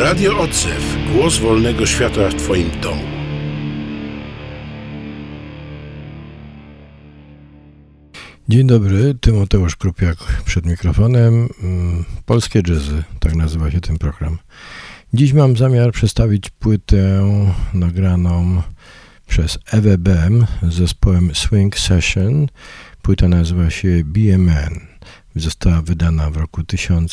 Radio Odzew. Głos wolnego świata w Twoim domu. Dzień dobry, Tymoteusz Krupiak przed mikrofonem. Polskie jazzy, tak nazywa się ten program. Dziś mam zamiar przedstawić płytę nagraną przez Ewę Bem z zespołem Swing Session. Płyta nazywa się Be a Man. Została wydana w roku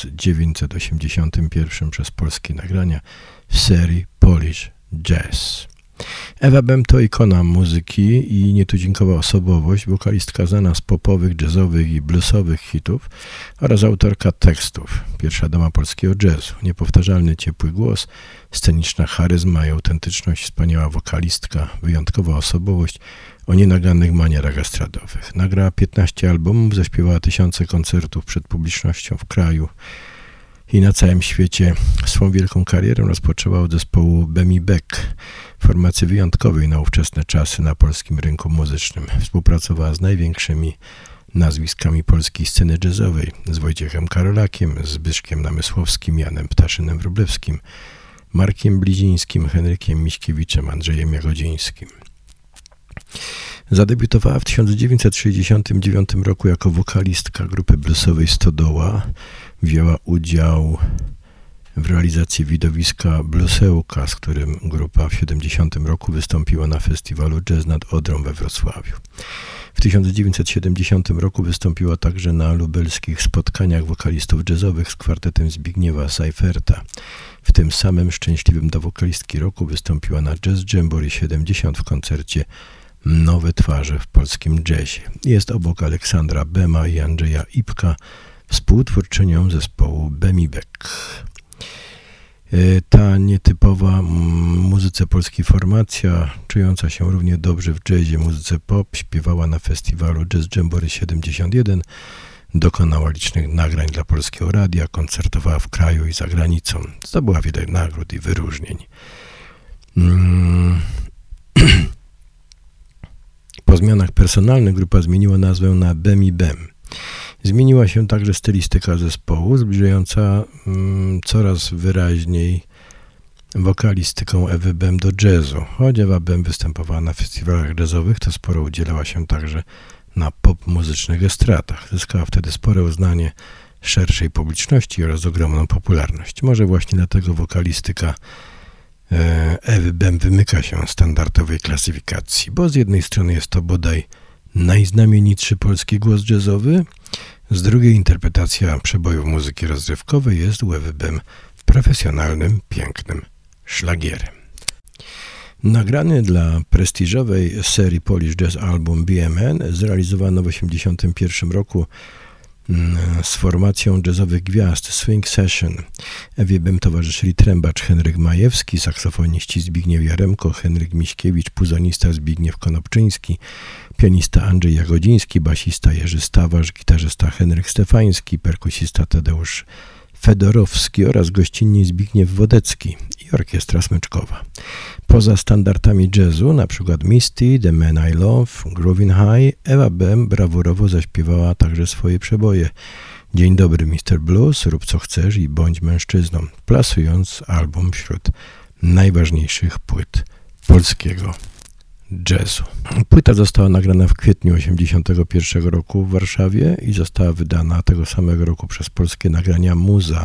1981 przez Polskie Nagrania w serii Polish Jazz. Ewa Bem to ikona muzyki i nietuzinkowa osobowość, wokalistka znana z popowych, jazzowych i bluesowych hitów oraz autorka tekstów. Pierwsza dama polskiego jazzu, niepowtarzalny, ciepły głos, sceniczna charyzma i autentyczność, wspaniała wokalistka, wyjątkowa osobowość o nienagannych manierach estradowych. Nagrała 15 albumów, zaśpiewała tysiące koncertów przed publicznością w kraju i na całym świecie. Swą wielką karierę rozpoczęła od zespołu Bemi Beck, formacji wyjątkowej na ówczesne czasy na polskim rynku muzycznym. Współpracowała z największymi nazwiskami polskiej sceny jazzowej, z Wojciechem Karolakiem, z Zbyszkiem Namysłowskim, Janem Ptaszynem-Wróblewskim, Markiem Blizińskim, Henrykiem Miśkiewiczem, Andrzejem Jagodzińskim. Zadebiutowała w 1969 roku jako wokalistka grupy bluesowej Stodoła. Wzięła udział w realizacji widowiska Blueseuka, z którym grupa w 1970 roku wystąpiła na festiwalu Jazz nad Odrą we Wrocławiu. W 1970 roku wystąpiła także na lubelskich spotkaniach wokalistów jazzowych z kwartetem Zbigniewa Seiferta. W tym samym szczęśliwym dla wokalistki roku wystąpiła na Jazz Jamboree 70 w koncercie Nowe twarze w polskim jazzie. Jest obok Aleksandra Bema i Andrzeja Ipka, współtwórczynią zespołu Bemi Beck. Ta nietypowa muzyce polskiej formacja, czująca się równie dobrze w jazzie, muzyce pop, śpiewała na festiwalu Jazz Jamboree 71, dokonała licznych nagrań dla Polskiego Radia, koncertowała w kraju i za granicą, zdobyła wiele nagród i wyróżnień. Po zmianach personalnych grupa zmieniła nazwę na Bemi Bem. Zmieniła się także stylistyka zespołu, zbliżająca coraz wyraźniej wokalistyką Ewy Bem do jazzu. Choć Ewa Bem występowała na festiwalach jazzowych, to sporo udzielała się także na pop-muzycznych estradach. Zyskała wtedy spore uznanie szerszej publiczności oraz ogromną popularność. Może właśnie dlatego wokalistyka Ewy Bem wymyka się standardowej klasyfikacji, bo z jednej strony jest to bodaj najznamienitszy polski głos jazzowy, z drugiej interpretacja przebojów muzyki rozrywkowej jest u Ewy Bem profesjonalnym, pięknym szlagierem. Nagrany dla prestiżowej serii Polish Jazz album Be a Man zrealizowano w 1981 roku z formacją jazzowych gwiazd Swing Session. Ewie Bem towarzyszyli trębacz Henryk Majewski, saksofoniści Zbigniew Jaremko, Henryk Miśkiewicz, puzonista Zbigniew Konopczyński, pianista Andrzej Jagodziński, basista Jerzy Stawarz, gitarzysta Henryk Stefański, perkusista Tadeusz Fedorowski oraz gościnni Zbigniew Wodecki i orkiestra smyczkowa. Poza standardami jazzu, np. Misty, The Man I Love, Groovin' High, Ewa Bem brawurowo zaśpiewała także swoje przeboje Dzień dobry Mr. Blues, Rób co chcesz i Bądź mężczyzną, plasując album wśród najważniejszych płyt polskiego jazzu. Płyta została nagrana w kwietniu 1981 roku w Warszawie i została wydana tego samego roku przez Polskie Nagrania Muza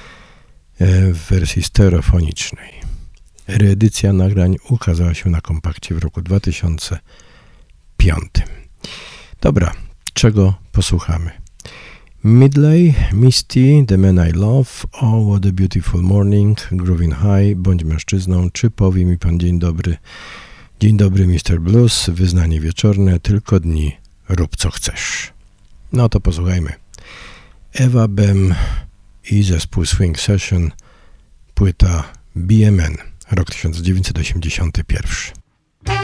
w wersji stereofonicznej. Reedycja nagrań ukazała się na kompakcie w roku 2005. Dobra, czego posłuchamy? Midley, Misty, The Man I Love, Oh What a Beautiful Morning, Groovin' High, Bądź mężczyzną, czy powie mi pan dzień dobry Mr. Blues, Wyznanie wieczorne, Tylko dni, Rób co chcesz. No to posłuchajmy. Ewa Bem i zespół Swing Session, płyta Be a Man, rok 1981.